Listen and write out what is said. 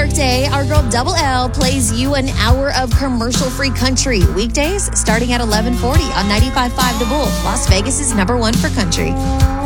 workday, our girl Double L plays you an hour of commercial-free country. Weekdays starting at 11:40 on 95.5 The Bull, Las Vegas' #1 for country.